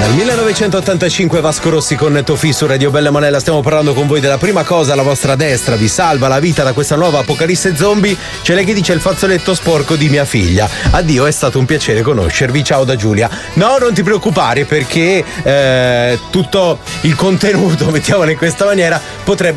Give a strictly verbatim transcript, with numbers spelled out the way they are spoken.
millenovecentottantacinque Vasco Rossi con Tofì su Radio Bella Monella. Stiamo parlando con voi della prima cosa alla vostra destra vi salva la vita da questa nuova apocalisse zombie. C'è lei che dice il fazzoletto sporco di mia figlia. Addio, è stato un piacere conoscervi. Ciao da Giulia. No, non ti preoccupare perché eh, tutto il contenuto, mettiamolo in questa maniera, potrebbe